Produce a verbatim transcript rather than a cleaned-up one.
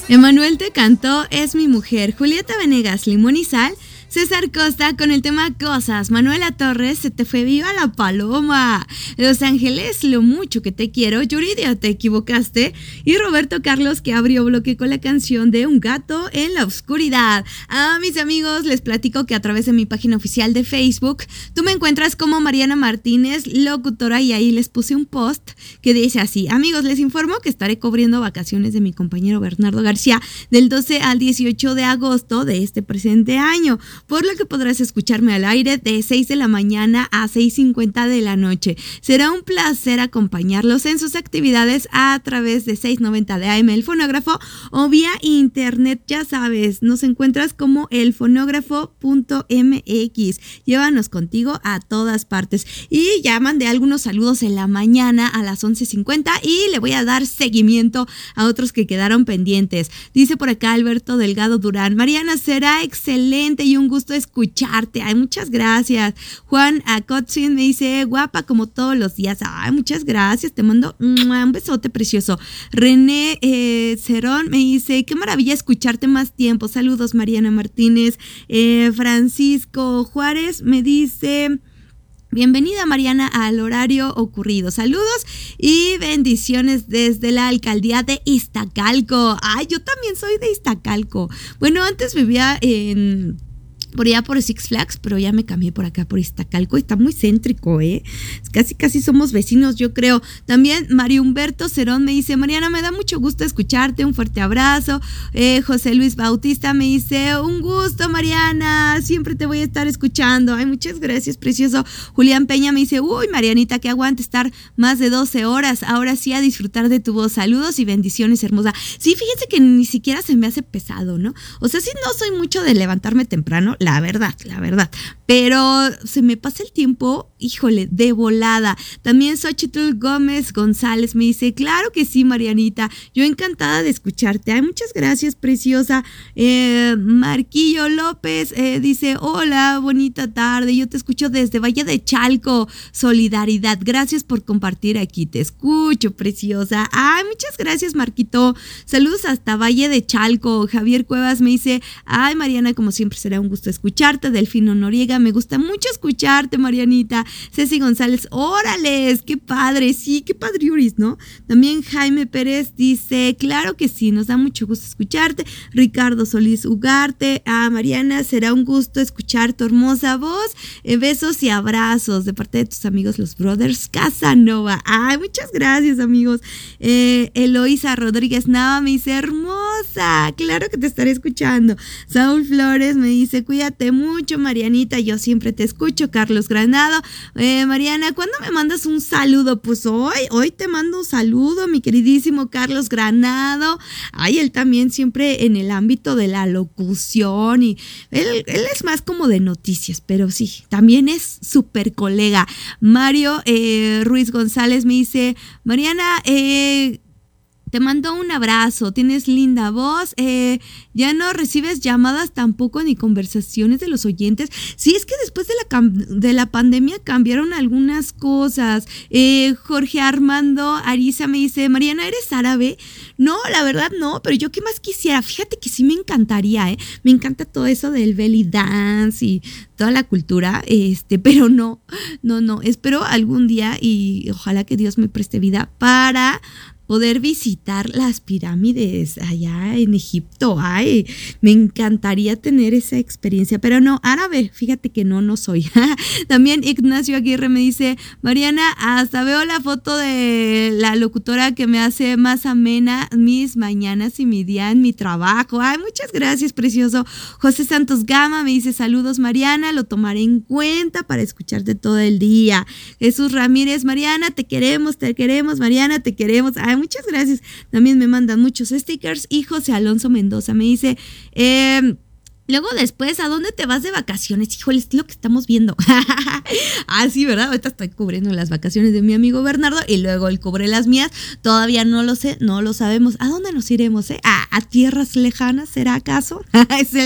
Emanuel te cantó Es mi mujer. Julieta Venegas, Limón y Sal. César Costa con el tema Cosas. Manuela Torres, Se te fue viva la paloma. Los Ángeles, Lo mucho que te quiero. Yuridia, Te equivocaste. Y Roberto Carlos, que abrió bloque con la canción de Un gato en la oscuridad. A mis amigos les platico que a través de mi página oficial de Facebook tú me encuentras como Mariana Martínez, locutora, y ahí les puse un post que dice así: amigos, les informo que estaré cubriendo vacaciones de mi compañero Bernardo García del doce al dieciocho de agosto de este presente año, por lo que podrás escucharme al aire de seis de la mañana a seis cincuenta de la noche. Será un placer acompañarlos en sus actividades a través de seiscientos noventa de A M El Fonógrafo o vía internet. Ya sabes, nos encuentras como elfonógrafo punto m x. Llévanos contigo a todas partes. Y ya mandé algunos saludos en la mañana a las once cincuenta y le voy a dar seguimiento a otros que quedaron pendientes. Dice por acá Alberto Delgado Durán: Mariana, será excelente y un gusto escucharte. Ay, muchas gracias. Juan Acotzin me dice: guapa como todos los días. Ay, muchas gracias. Te mando un besote precioso. René eh, Cerón me dice: qué maravilla escucharte más tiempo. Saludos, Mariana Martínez. Eh, Francisco Juárez me dice: bienvenida, Mariana, al horario ocurrido. Saludos y bendiciones desde la alcaldía de Iztacalco. Ay, yo también soy de Iztacalco. Bueno, antes vivía en... por allá por Six Flags, pero ya me cambié por acá por Iztacalco. Está muy céntrico, ¿eh? Casi, casi somos vecinos, yo creo. También Mario Humberto Cerón me dice: Mariana, me da mucho gusto escucharte, un fuerte abrazo. Eh, José Luis Bautista me dice: un gusto, Mariana, siempre te voy a estar escuchando. Ay, muchas gracias, precioso. Julián Peña me dice: uy, Marianita, que aguante estar más de doce horas. Ahora sí, a disfrutar de tu voz. Saludos y bendiciones, hermosa. Sí, fíjense que ni siquiera se me hace pesado, ¿no? O sea, sí, no soy mucho de levantarme temprano, la verdad, la verdad, pero se me pasa el tiempo, híjole, de volada. También Xochitl Gómez González me dice: claro que sí, Marianita, yo encantada de escucharte. Ay, muchas gracias, preciosa. eh, Marquillo López eh, dice: hola, bonita tarde, yo te escucho desde Valle de Chalco, solidaridad, gracias por compartir aquí, te escucho, preciosa. Ay, muchas gracias, Marquito, saludos hasta Valle de Chalco. Javier Cuevas me dice: ay, Mariana, como siempre será un gusto escucharte. Delfino Noriega: me gusta mucho escucharte, Marianita. Ceci González: órales, qué padre, sí, qué padriuris, ¿no? También Jaime Pérez dice: claro que sí, nos da mucho gusto escucharte. Ricardo Solís Ugarte: ah, Mariana, será un gusto escuchar tu hermosa voz. Eh, besos y abrazos de parte de tus amigos los Brothers Casanova. Ay, muchas gracias, amigos. Eh, Eloísa Rodríguez Nava me dice: hermosa, claro que te estaré escuchando. Saúl Flores me dice: cuídate mucho, Marianita, yo siempre te escucho. Carlos Granado: eh, Mariana, ¿cuándo me mandas un saludo? Pues hoy, hoy te mando un saludo, mi queridísimo Carlos Granado. Ay, él también siempre en el ámbito de la locución, y él, él es más como de noticias, pero sí, también es súper colega. Mario eh, Ruiz González me dice: Mariana, eh... te mando un abrazo, tienes linda voz, eh, ya no recibes llamadas tampoco ni conversaciones de los oyentes. Sí, es que después de la, cam- de la pandemia cambiaron algunas cosas. Eh, Jorge Armando Ariza me dice: Mariana, ¿eres árabe? No, la verdad no, pero yo qué más quisiera. Fíjate que sí me encantaría, ¿eh? Me encanta todo eso del belly dance y toda la cultura, este, pero no, no, no, espero algún día y ojalá que Dios me preste vida para poder visitar las pirámides allá en Egipto. Ay, me encantaría tener esa experiencia, pero no, árabe, fíjate que no, no soy. También Ignacio Aguirre me dice: Mariana, hasta veo la foto de la locutora que me hace más amena mis mañanas y mi día en mi trabajo. Ay, muchas gracias, precioso. José Santos Gama me dice: saludos, Mariana, lo tomaré en cuenta para escucharte todo el día. Jesús Ramírez: Mariana, te queremos, te queremos, Mariana, te queremos. Ay, muchas gracias. También me mandan muchos stickers. Y José Alonso Mendoza me dice: eh, luego después, ¿a dónde te vas de vacaciones? Híjole, es lo que estamos viendo. Ah, sí, ¿verdad? Ahorita estoy cubriendo las vacaciones de mi amigo Bernardo y luego él cubre las mías. Todavía no lo sé, no lo sabemos. ¿A dónde nos iremos, eh? ¿A, a tierras lejanas, será acaso? Es el